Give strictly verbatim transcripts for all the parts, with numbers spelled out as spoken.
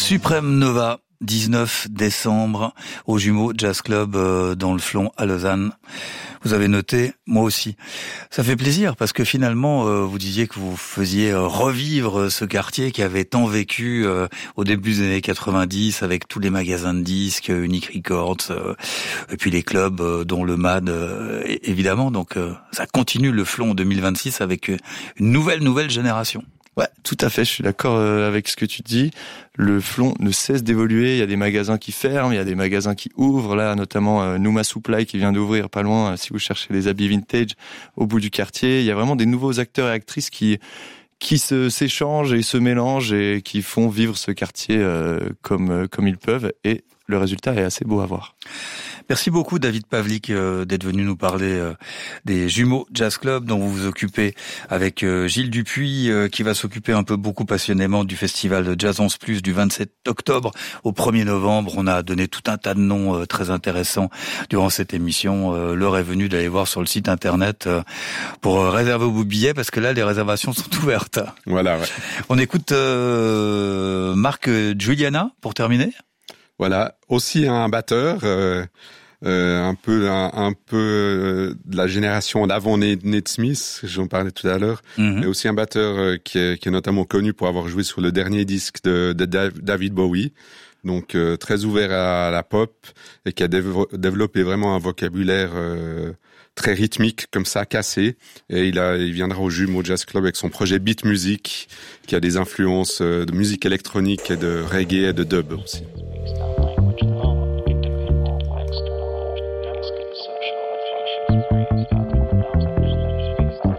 Supreme Nova, dix-neuf décembre, au Jumeaux Jazz Club euh, dans le Flon à Lausanne. Vous avez noté, moi aussi. Ça fait plaisir parce que finalement, euh, vous disiez que vous faisiez euh, revivre ce quartier qui avait tant vécu euh, au début des années quatre-vingt-dix avec tous les magasins de disques, Unique Records, euh, et puis les clubs euh, dont le M A D, euh, évidemment. Donc euh, ça continue le Flon deux mille vingt-six avec une nouvelle, nouvelle génération. Ouais, tout à fait, je suis d'accord avec ce que tu dis. Le Flon ne cesse d'évoluer, il y a des magasins qui ferment, il y a des magasins qui ouvrent, là notamment euh, Numa Supply qui vient d'ouvrir pas loin, euh, si vous cherchez des habits vintage au bout du quartier. Il y a vraiment des nouveaux acteurs et actrices qui qui se s'échangent et se mélangent et qui font vivre ce quartier euh, comme euh, comme ils peuvent, et le résultat est assez beau à voir. Merci beaucoup David Pavlik euh, d'être venu nous parler euh, des Jumeaux Jazz Club dont vous vous occupez avec euh, Gilles Dupuis euh, qui va s'occuper un peu beaucoup passionnément du festival de Jazz onze plus du vingt-sept octobre au premier novembre. On a donné tout un tas de noms euh, très intéressants durant cette émission. Euh, l'heure est venue d'aller voir sur le site internet euh, pour euh, réserver vos billets parce que là les réservations sont ouvertes. Voilà, ouais. On écoute euh, Marc Giuliana pour terminer. Voilà, aussi un batteur, euh, euh, un peu un, un peu euh, de la génération d'avant Nate Smith, j'en parlais tout à l'heure, mm-hmm. mais aussi un batteur euh, qui, est, qui est notamment connu pour avoir joué sur le dernier disque de, de David Bowie, donc euh, très ouvert à la pop et qui a dév- développé vraiment un vocabulaire euh, très rythmique, comme ça, cassé. Et il a, il viendra au Jumeaux Jazz Club avec son projet Beat Music, qui a des influences de musique électronique et de reggae et de dub aussi.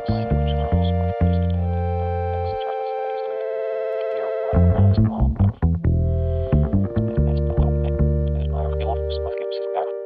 Thank you.